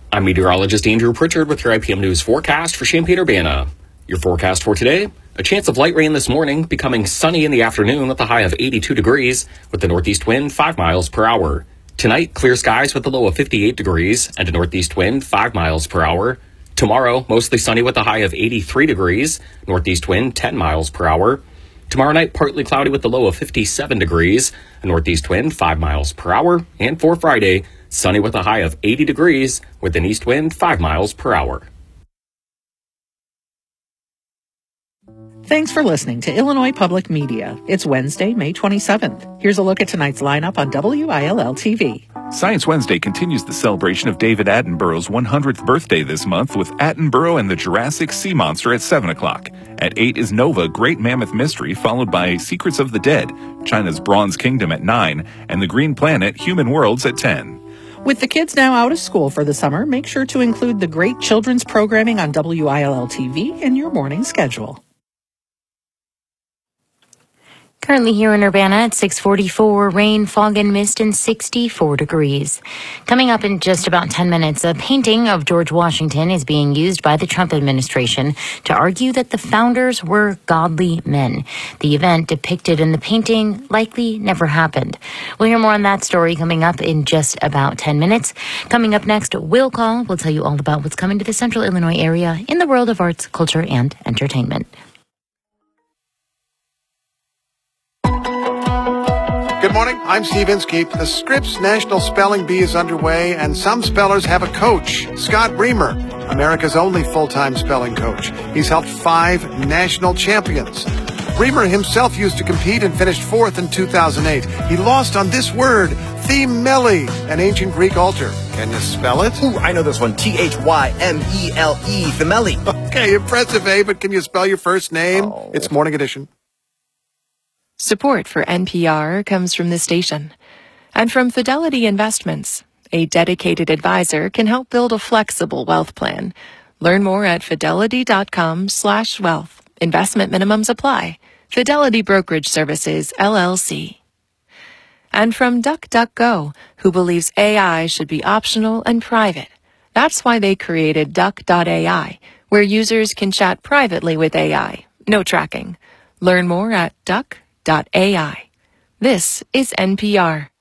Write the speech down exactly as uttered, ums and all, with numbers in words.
I'm meteorologist Andrew Pritchard with your I P M News forecast for Champaign-Urbana. Your forecast for today: a chance of light rain this morning, becoming sunny in the afternoon with a high of eighty-two degrees, with the northeast wind five miles per hour. Tonight, clear skies with a low of fifty-eight degrees and a northeast wind five miles per hour. Tomorrow, mostly sunny with a high of eighty-three degrees, northeast wind ten miles per hour. Tomorrow night, partly cloudy with a low of fifty-seven degrees, a northeast wind five miles per hour. And for Friday, sunny with a high of eighty degrees with an east wind five miles per hour. Thanks for listening to Illinois Public Media. It's Wednesday, May twenty-seventh. Here's a look at tonight's lineup on W I L L T V. Science Wednesday continues the celebration of David Attenborough's one hundredth birthday this month with Attenborough and the Jurassic Sea Monster at seven o'clock. At eight is Nova, Great Mammoth Mystery, followed by Secrets of the Dead, China's Bronze Kingdom at nine, and The Green Planet, Human Worlds at ten. With the kids now out of school for the summer, make sure to include the great children's programming on W I L L T V in your morning schedule. Currently here in Urbana at six forty-four, rain, fog, and mist, and sixty-four degrees. Coming up in just about ten minutes, a painting of George Washington is being used by the Trump administration to argue that the founders were godly men. The event depicted in the painting likely never happened. We'll hear more on that story coming up in just about ten minutes. Coming up next, Will Call will tell you all about what's coming to the Central Illinois area in the world of arts, culture, and entertainment. Good morning, I'm Steve Inskeep. The Scripps National Spelling Bee is underway, and some spellers have a coach, Scott Bremer, America's only full-time spelling coach. He's helped five national champions. Bremer himself used to compete and finished fourth in two thousand eight. He lost on this word, thymele, an ancient Greek altar. Can you spell it? Ooh, I know this one. T H Y M E L E, thymele. Okay, impressive, eh? But can you spell your first name? Oh. It's Morning Edition. Support for N P R comes from this station and from Fidelity Investments. A dedicated advisor can help build a flexible wealth plan. Learn more at fidelity.com slash wealth. Investment minimums apply. Fidelity Brokerage Services, L L C. And from DuckDuckGo, who believes A I should be optional and private. That's why they created Duck dot A I, where users can chat privately with A I. No tracking. Learn more at duck dot A I. This is N P R.